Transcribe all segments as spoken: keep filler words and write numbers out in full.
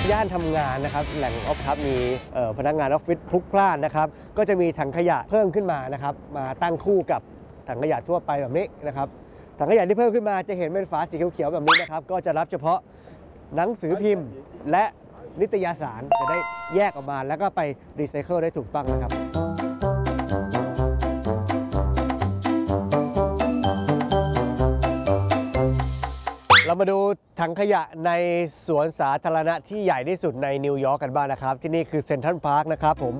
ย่านทำงานนะครับแหล่งออฟทับมีพนักงานออฟฟิศพลุกพล่านนะครับก็จะมีถังขยะเพิ่มขึ้นมานะครับมาตั้งคู่กับถังขยะทั่วไปแบบนี้นะครับถังขยะที่เพิ่มขึ้นมาจะเห็นเป็นฝาสีเขียวๆแบบนี้นะครับก็จะรับเฉพาะหนังสือพิมพ์และนิตยสารจะได้แยกออกมาแล้วก็ไปรีไซเคิลได้ถูกต้องนะครับเรามาดูถังขยะในสวนสาธารณะที่ใหญ่ที่สุดในนิวยอร์กกันบ้างนะครับที่นี่คือเซ็นทรัลพาร์คนะครับผม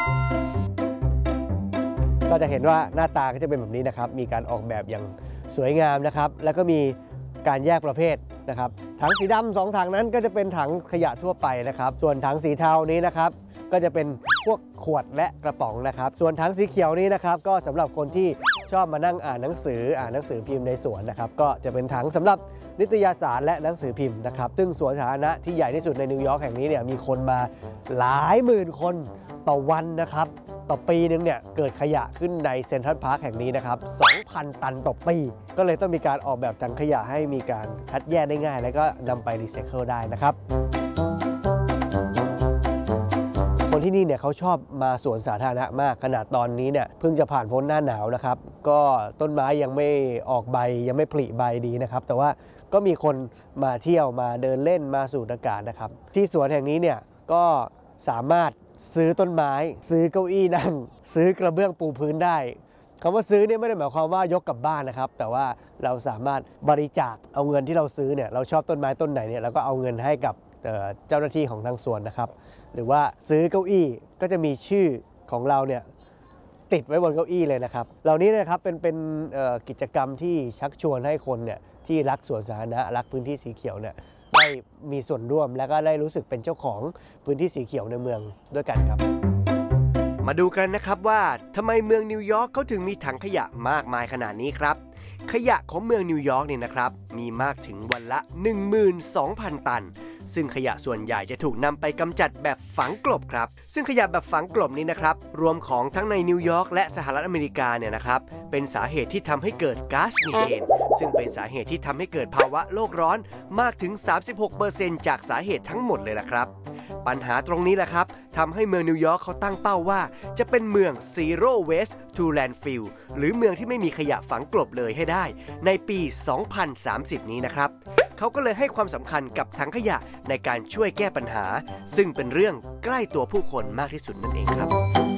ก็จะเห็นว่าหน้าตาก็จะเป็นแบบนี้นะครับมีการออกแบบอย่างสวยงามนะครับแล้วก็มีการแยกประเภทนะครับถังสีดำสองถังนั้นก็จะเป็นถังขยะทั่วไปนะครับส่วนถังสีเทานี้นะครับก็จะเป็นพวกขวดและกระป๋องนะครับส่วนถังสีเขียวนี้นะครับก็สำหรับคนที่ชอบมานั่งอ่านหนังสืออ่านหนังสือพิมพ์ในสวนนะครับก็จะเป็นถังสำหรับนิตยสารและหนังสือพิมพ์นะครับซึ่งสวนสาธารณะที่ใหญ่ที่สุดในนิวยอร์กแห่งนี้เนี่ยมีคนมาหลายหมื่นคนต่อวันนะครับต่อปีนึงเนี่ยเกิดขยะขึ้นในเซ็นทรัลพาร์คแห่งนี้นะครับ สองพัน ตันต่อปีก็เลยต้องมีการออกแบบถังขยะให้มีการคัดแยกได้ง่ายแล้วก็นำไปรีไซเคิลได้นะครับคนที่นี่เนี่ยเขาชอบมาสวนสาธารณะมากขนาดตอนนี้เนี่ยเพิ่งจะผ่านพ้นหน้าหนาวนะครับก็ต้นไม้ยังไม่ออกใบยังไม่ผลิใบดีนะครับแต่ว่าก็มีคนมาเที่ยวมาเดินเล่นมาสูดอากาศนะครับที่สวนแห่งนี้เนี่ยก็สามารถซื้อต้นไม้ซื้อเก้าอี้นั่งซื้อกระเบื้องปูพื้นได้คำว่าซื้อเนี่ยไม่ได้หมายความว่ายกกลับบ้านนะครับแต่ว่าเราสามารถบริจาคเอาเงินที่เราซื้อเนี่ยเราชอบต้นไม้ต้นไหนเนี่ยเราก็เอาเงินให้กับเจ้าหน้าที่ของทางสวนนะครับหรือว่าซื้อเก้าอี้ก็จะมีชื่อของเราเนี่ยติดไว้บนเก้าอี้เลยนะครับเหล่านี้นะครับเป็นเป็นกิจกรรมที่ชักชวนให้คนเนี่ยที่รักสวนสาธารณะรักพื้นที่สีเขียวเนี่ยได้มีส่วนร่วมและก็ได้รู้สึกเป็นเจ้าของพื้นที่สีเขียวในเมืองด้วยกันครับมาดูกันนะครับว่าทำไมเมืองนิวยอร์กเขาถึงมีถังขยะมากมายขนาดนี้ครับขยะของเมืองนิวยอร์กเนี่ยนะครับมีมากถึงวันละ หนึ่งหมื่นสองพัน ตันซึ่งขยะส่วนใหญ่จะถูกนำไปกำจัดแบบฝังกลบครับซึ่งขยะแบบฝังกลบนี้นะครับรวมของทั้งในนิวยอร์กและสหรัฐอเมริกาเนี่ยนะครับเป็นสาเหตุที่ทำให้เกิดก๊าซมีเทนซึ่งเป็นสาเหตุที่ทำให้เกิดภาวะโลกร้อนมากถึง สามสิบหกเปอร์เซ็นต์ จากสาเหตุทั้งหมดเลยล่ะครับปัญหาตรงนี้แหละครับทำให้เมืองนิวยอร์กเขาตั้งเป้าว่าจะเป็นเมือง Zero Waste to Landfill หรือเมืองที่ไม่มีขยะฝังกลบเลยให้ได้ในปี สองพันสามสิบ นี้นะครับเขาก็เลยให้ความสำคัญกับถังขยะในการช่วยแก้ปัญหาซึ่งเป็นเรื่องใกล้ตัวผู้คนมากที่สุดนั่นเองครับ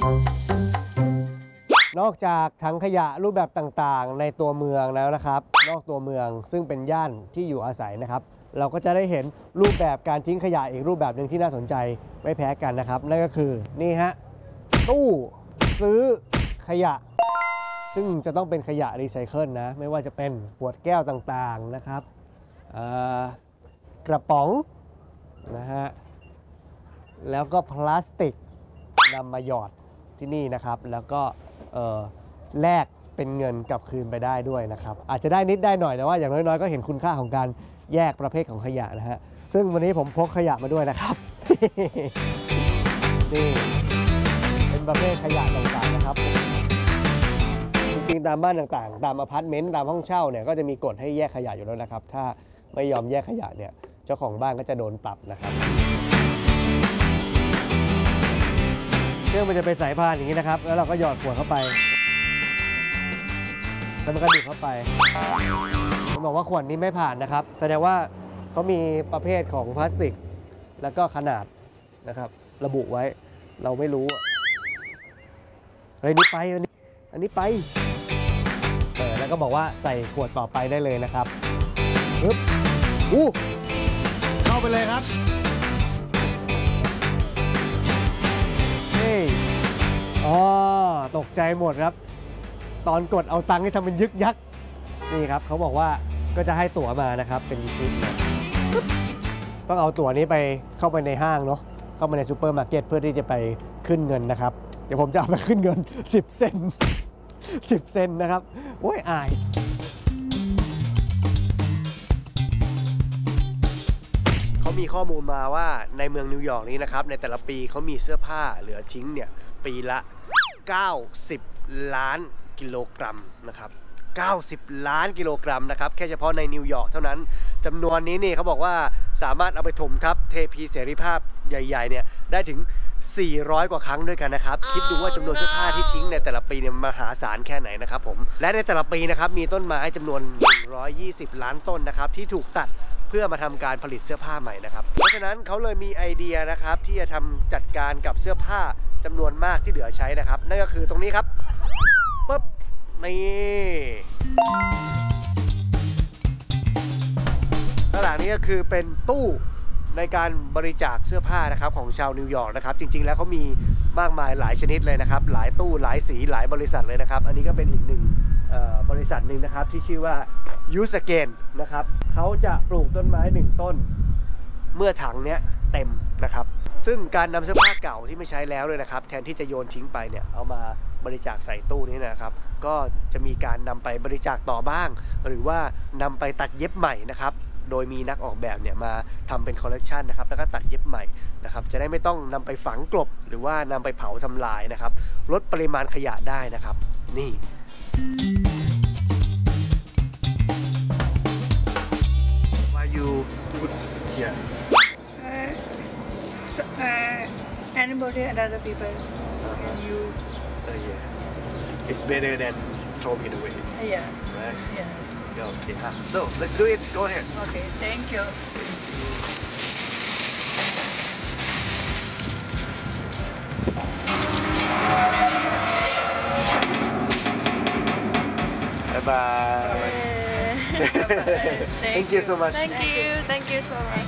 นอกจากถังขยะรูปแบบต่างๆในตัวเมืองแล้วนะครับนอกตัวเมืองซึ่งเป็นย่านที่อยู่อาศัยนะครับเราก็จะได้เห็นรูปแบบการทิ้งขยะอีกรูปแบบหนึ่งที่น่าสนใจไม่แพ้กันนะครับนั่นก็คือนี่ฮะตู้ซื้อขยะซึ่งจะต้องเป็นขยะรีไซเคิลนะไม่ว่าจะเป็นขวดแก้วต่างๆนะครับกระป๋องนะฮะแล้วก็พลาสติกนำมาหยอดที่นี่นะครับแล้วก็แลกเป็นเงินกลับคืนไปได้ด้วยนะครับอาจจะได้นิดได้หน่อยแต่ว่าอย่างน้อยๆก็เห็นคุณค่าของการแยกประเภทของขยะนะฮะซึ่งวันนี้ผมพกขยะมาด้วยนะครับ นี่เป็นประเภทขยะต่างๆนะครับจริงๆตามบ้านต่างๆตามอพาร์ตเมนต์ตามห้องเช่าเนี่ยก็จะมีกฎให้แยกขยะอยู่แล้วนะครับถ้าไม่ยอมแยกขยะเนี่ยเจ้าของบ้านก็จะโดนปรับนะครับเครื่องมันจะเป็นสายพานอย่างนี้นะครับแล้วเราก็หยอดขวดเข้าไปแล้วมันก็ดูดเข้าไปผมบอกว่าขวดนี้ไม่ผ่านนะครับแสดงว่าเขามีประเภทของพลาสติกแล้วก็ขนาดนะครับระบุไว้เราไม่รู้เฮ้ยนี่ไปอันนี้อันนี้ไปเออแล้วก็บอกว่าใส่ขวดต่อไปได้เลยนะครับปึ๊บอู้เข้าไปเลยครับเฮ้ยอ๋อตกใจหมดครับตอนกดเอาตังค์ให้ทำเป็นยึกยักนี่ครับเขาบอกว่าก็จะให้ตั๋วมานะครับเป็นชิ้นต้องเอาตั๋วนี้ไปเข้าไปในห้างเนาะเข้าไปในซูเปอร์มาร์เก็ตเพื่อที่จะไปขึ้นเงินนะครับเดี๋ยวผมจะเอาไปขึ้นเงินสิบเซนสิบเซนนะครับโอ้ยอายเขามีข้อมูลมาว่าในเมืองนิวยอร์กนี้นะครับในแต่ละปีเขามีเสื้อผ้าเหลือทิ้งเนี่ยปีละเก้าสิบล้านกิโลกรัมนะครับเก้าสิบล้านกิโลกรัมนะครับแค่เฉพาะในนิวยอร์กเท่านั้นจำนวนนี้นี่เขาบอกว่าสามารถเอาไปถมทับเทพีเสรีภาพใหญ่ๆเนี่ยได้ถึงสี่ร้อยกว่าครั้งด้วยกันนะครับคิดดูว่าจำนวนเสื้อผ้าที่ทิ้งในแต่ละปีเนี่ยมหาศาลแค่ไหนนะครับผมและในแต่ละปีนะครับมีต้นไม้จำนวนหนึ่งร้อยยี่สิบล้านต้นนะครับที่ถูกตัดเพื่อมาทำการผลิตเสื้อผ้าใหม่นะครับเพราะฉะนั้นเขาเลยมีไอเดียนะครับที่จะทำจัดการกับเสื้อผ้าจำนวนมากที่เหลือใช้นะครับนั่นก็คือตรงนี้ครับปุ๊บนี่ข้างหลังนี้ก็คือเป็นตู้ในการบริจาคเสื้อผ้านะครับของชาวนิวยอร์กนะครับจริงๆแล้วเขามีมากมายหลายชนิดเลยนะครับหลายตู้หลายสีหลายบริษัทเลยนะครับอันนี้ก็เป็นอีกหนึ่งบริษัทหนึ่งนะครับที่ชื่อว่า Use Again นะครับเขาจะปลูกต้นไม้หนึ่งต้นเมื่อถังเนี้ยเต็มนะครับซึ่งการนำเสื้อผ้าเก่าที่ไม่ใช้แล้วเลยนะครับแทนที่จะโยนทิ้งไปเนี่ยเอามาบริจาคใส่ตู้นี้นะครับก็จะมีการนำไปบริจาคต่อบ้างหรือว่านำไปตัดเย็บใหม่นะครับโดยมีนักออกแบบเนี่ยมาทำเป็นคอลเลกชันนะครับแล้วก็ตัดเย็บใหม่นะครับจะได้ไม่ต้องนำไปฝังกลบหรือว่านำไปเผาทำลายนะครับลดปริมาณขยะได้นะครับนี่ Why you put here? Uh, so, uh, anybody and other people can use. Uh, yeah. It's better than throw it away. Yeah. Right? Yeah. Okay. So let's do it. Go ahead. Okay. Thank you. Bye bye. Thank you so much. Thank you. Thank you so much.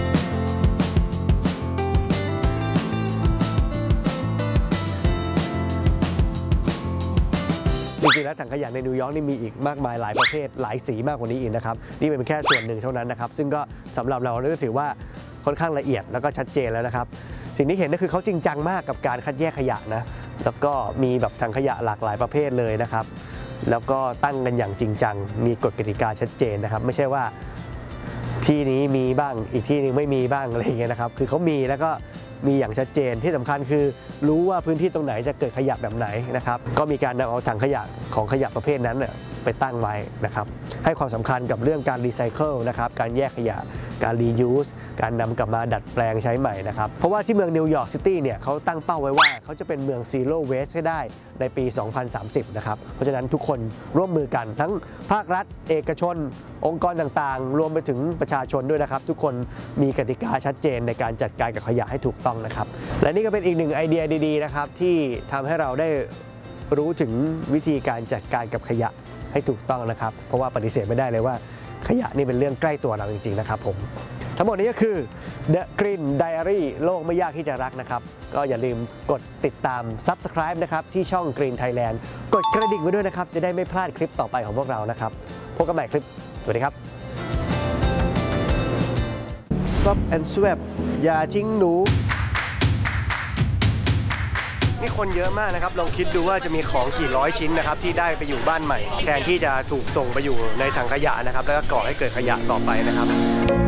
จริงๆแล้วถังขยะในนิวยอร์กนี่มีอีกมากมายหลายประเภทหลายสีมากกว่านี้อีกนะครับนี่เป็นแค่ส่วนหนึ่งเท่านั้นนะครับซึ่งก็สำหรับเราเราถือว่าค่อนข้างละเอียดแล้วก็ชัดเจนแล้วนะครับสิ่งที่เห็นก็คือเขาจริงจังมากกับการคัดแยกขยะนะแล้วก็มีแบบถังขยะหลากหลายประเภทเลยนะครับแล้วก็ตั้งกันอย่างจริงจังมีกฎกติกาชัดเจนนะครับไม่ใช่ว่าที่นี้มีบ้างอีกที่นึงไม่มีบ้างอะไรอย่างเงี้ยนะครับคือเขามีแล้วก็มีอย่างชัดเจนที่สำคัญคือรู้ว่าพื้นที่ตรงไหนจะเกิดขยะแบบไหนนะครับก็มีการนำเอาถังขยะของขยะประเภทนั้นเนี่ยไปตั้งไว้นะครับให้ความสำคัญกับเรื่องการรีไซเคิลนะครับการแยกขยะการรียูสการนำกลับมาดัดแปลงใช้ใหม่นะครับเพราะว่าที่เมืองนิวยอร์กซิตี้เนี่ยเขาตั้งเป้าไว้ว่าเขาจะเป็นเมืองซีโร่เวสต์ให้ได้ในปี สองพันสามสิบ นะครับเพราะฉะนั้นทุกคนร่วมมือกันทั้งภาครัฐเอกชนองค์กรต่างๆรวมไปถึงประชาชนด้วยนะครับทุกคนมีกติกาชัดเจนในการจัดการกับขยะให้ถูกต้องนะครับและนี่ก็เป็นอีกหนึ่งไอเดียดีๆนะครับที่ทำให้เราได้รู้ถึงวิธีการจัดการกับขยะให้ถูกต้องนะครับเพราะว่าปฏิเสธไม่ได้เลยว่าขยะนี่เป็นเรื่องใกล้ตัวเราจริงๆนะครับผมทั้งหมดนี้ก็คือ The Green Diary โลกไม่ยากที่จะรักนะครับก็อย่าลืมกดติดตาม Subscribe นะครับที่ช่อง Green Thailand กดกระดิ่งไว้ด้วยนะครับจะได้ไม่พลาดคลิปต่อไปของพวกเรานะครับพบกันใหม่คลิปสวัสดีครับ Stop and Swap อย่าทิ้งหนูนี่คนเยอะมากนะครับลองคิดดูว่าจะมีของกี่ร้อยชิ้นนะครับที่ได้ไปอยู่บ้านใหม่แทนที่จะถูกส่งไปอยู่ในถังขยะนะครับแล้วก็ก่อให้เกิดขยะต่อไปนะครับ